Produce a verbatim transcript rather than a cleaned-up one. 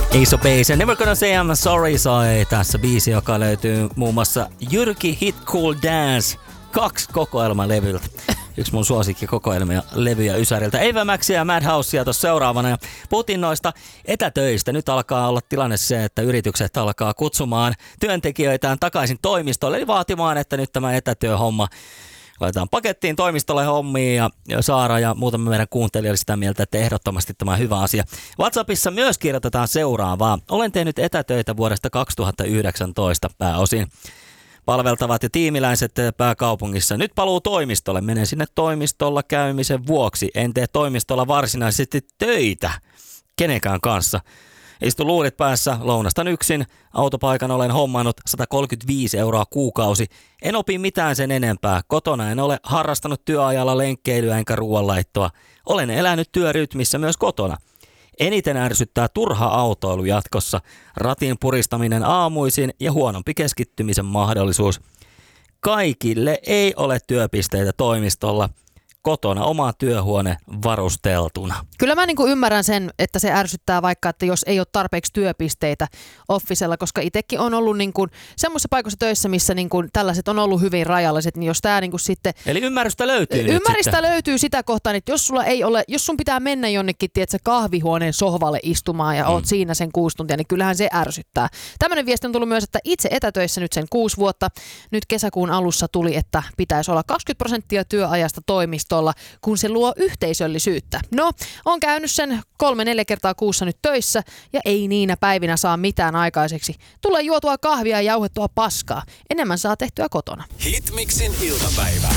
Ace of Base ja Never Gonna Say I'm Sorry soi tässä biisi, joka löytyy muun muassa Jyrki Hit Cool Dance kaksi kokoelmalevyltä. Yksi mun suosikki kokoelmia levyjä Ysäriltä. Eva Maxia ja Madhousea tuossa seuraavana. Ja puhuttiin noista etätöistä. Nyt alkaa olla tilanne se, että yritykset alkaa kutsumaan työntekijöitään takaisin toimistolle. Eli vaatimaan, että nyt tämä etätyöhomma laitetaan pakettiin toimistolle hommiin. Ja Saara ja muutama meidän kuuntelijoille sitä mieltä, että ehdottomasti tämä on hyvä asia. WhatsAppissa myös kirjoitetaan seuraavaa. Olen tehnyt etätöitä vuodesta kaksituhattayhdeksäntoista pääosin. Palveltavat ja tiimiläiset pääkaupungissa. Nyt paluu toimistolle. Menen sinne toimistolla käymisen vuoksi. En tee toimistolla varsinaisesti töitä kenenkään kanssa. Istu luurit päässä, lounastan yksin. Autopaikan olen hommannut sata kolmekymmentäviisi euroa kuukausi. En opi mitään sen enempää. Kotona en ole harrastanut työajalla lenkkeilyä enkä ruoanlaittoa. Olen elänyt työrytmissä myös kotona. Eniten ärsyttää turha autoilu jatkossa, ratin puristaminen aamuisin ja huonompi keskittymisen mahdollisuus. Kaikille ei ole työpisteitä toimistolla. Kotona oma työhuone varusteltuna. Kyllä mä niinku ymmärrän sen, että se ärsyttää vaikka, että jos ei ole tarpeeksi työpisteitä Officella, koska itsekin on ollut niinku semmoisessa paikassa töissä, missä niinku tällaiset on ollut hyvin rajalliset, niin jos tää niinku sitten... Eli ymmärrystä löytyy Ymmärrystä nyt löytyy sitä kohtaan, että jos sulla ei ole, jos sun pitää mennä jonnekin, tiedätkö, kahvihuoneen sohvalle istumaan ja mm. oot siinä sen kuusi tuntia, niin kyllähän se ärsyttää. Tämmöinen viesti on tullut myös, että itse etätöissä nyt sen kuusi vuotta. Nyt kesäkuun alussa tuli, että pitäisi olla kaksikymmentä prosenttia työajasta toimistolla, kun se luo yhteisöllisyyttä. No, on käynyt sen kolme, neljä kertaa kuussa nyt töissä ja ei niinä päivinä saa mitään aikaiseksi. Tulee juotua kahvia ja jauhettua paskaa. Enemmän saa tehtyä kotona. Hitmixin iltapäivä.